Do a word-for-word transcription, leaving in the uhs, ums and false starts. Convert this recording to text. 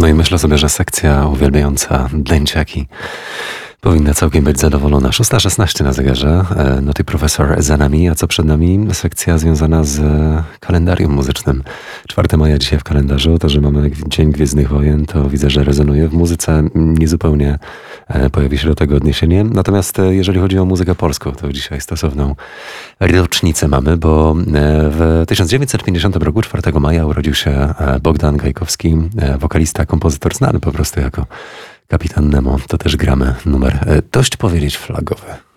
No i myślę sobie, że sekcja uwielbiająca dęciaki powinna całkiem być zadowolona. szósta szesnaście na zegarze. No ty profesor za nami, a co przed nami? Sekcja związana z kalendarium muzycznym. czwartego maja dzisiaj w kalendarzu. To, że mamy Dzień Gwiezdnych Wojen, to widzę, że rezonuje. W muzyce niezupełnie pojawi się do tego odniesienie. Natomiast jeżeli chodzi o muzykę polską, to dzisiaj stosowną rocznicę mamy, bo w tysiąc dziewięćset pięćdziesiątym roku, czwartego maja, urodził się Bogdan Gajkowski, wokalista, kompozytor znany po prostu jako Kapitan Nemo. To też gramy numer, dość powiedzieć, flagowy.